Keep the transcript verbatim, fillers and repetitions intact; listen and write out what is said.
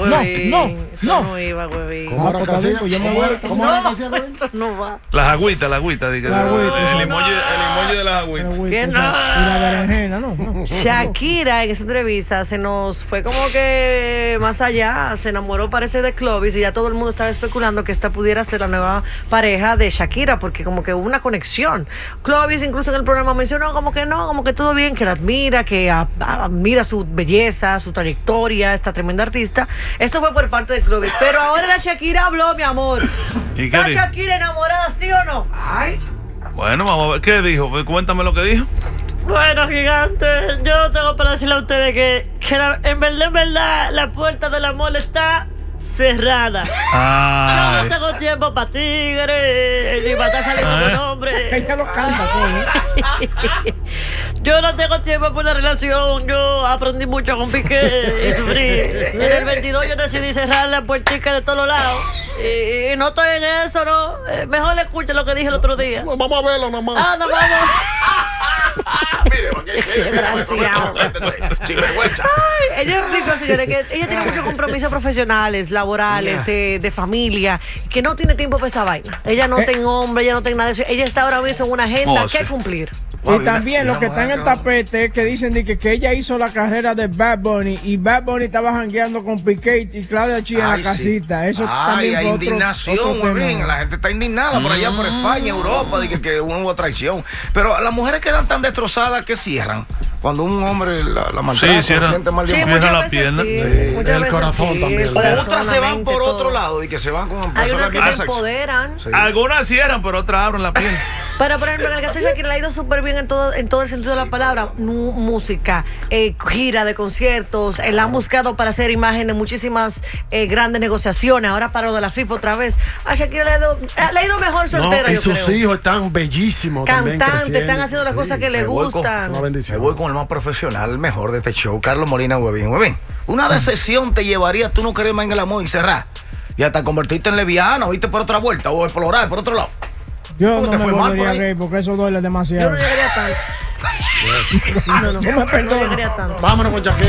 Huevín. No, Eso no. no iba, Huevín. ¿Cómo era que hacía? ¿Cómo era- cómo era que hacía, No, Huevín? eso no va. Las agüitas, las agüitas. di que- La agüita, el, sí. emoji, el emoji de las agüitas. ¿Qué no? Y la berenjena, no. no. Shakira en esa entrevista se nos fue como que más allá, se enamoró parece de Clovis y ya todo el mundo estaba especulando que esta pudiera ser la nueva pareja de Shakira porque como que hubo una conexión. Clovis incluso en el programa mencionó como que no, como que todo bien, que la admira, que a- a- admira su belleza, su trayectoria, esta tremenda artista. Esto fue por parte de Clovis, pero ahora la Shakira habló, mi amor. ¿Y qué ¿Está dijo? Shakira enamorada, sí o no? Ay, Bueno, vamos a ver. ¿Qué dijo? Pues cuéntame lo que dijo. Bueno, gigante, yo tengo para decirle a ustedes que, que la- en verdad, en verdad, la puerta del amor está cerrada. Yo Ay. no tengo tiempo para tigres, ni para estar saliendo con hombres. Ella lo canta todo. Yo no tengo tiempo por la relación. Yo aprendí mucho con Piqué y sufrí. En el veintidós yo decidí cerrar la puertica de todos lados. Y, y no estoy en eso, ¿no? Eh, Mejor le escuche lo que dije el otro día. vamos a verlo nomás. Ah, no, vamos. Mire, sinvergüenza. Ay, ella explicó, señores, que ella tiene muchos compromisos profesionales, laborales, de, de familia, que no tiene tiempo para esa vaina. Ella no Eh. tiene hombre, ella no tiene nada de eso. Ella está ahora mismo en una agenda Oh, que sí. cumplir. Y también lo que están en el tapete es que dicen de que, que ella hizo la carrera de Bad Bunny y Bad Bunny estaba jangueando con Piqué y Claudia Chi en la Ay, sí. casita. Eso Ay, también hay fue otro- indignación, otro muy tema. bien. La gente está indignada por allá, por España, Europa, de que, que hubo traición. Pero las mujeres quedan tan destrozadas que cierran. Cuando un hombre la, la maltrata, Sí, cierran. se siente mal de Sí, amor. muchas muchas la veces pierna. sí, Sí, muchas el veces corazón sí, también. el O corazón, otras la se van mente, por todo. otro lado y que se van con Hay personas unas que se hacen sexo. empoderan. Sí. Algunas cierran, pero otras abren la piel. Pero, por ejemplo, en el caso de Shakira le ha ido súper bien en todo, en todo el sentido de la palabra. Mu- música, eh, gira de conciertos, eh, la han buscado para hacer imagen de muchísimas eh, grandes negociaciones. Ahora para lo de la FIFA otra vez. A Shakira le ha ido, eh, le ha ido mejor soltera, No, y yo sus creo. hijos están bellísimos también Cantantes, creciendo. están haciendo las cosas que le Me voy con- gustan. Una Me bendición. voy con el más profesional, el mejor de este show, Carlos Molina Huevín. Huevín, una decepción te llevaría, tú no querer más en el amor y cerrar. Y hasta convertirte en leviana, o irte por otra vuelta, o explorar por otro lado. Yo ¿Cómo no te me fue mal por volvería ahí? gay porque eso duele Yo demasiado. no llegaría tanto. No, no, No me no perdono. llegaría tanto. Vámonos con Shakira.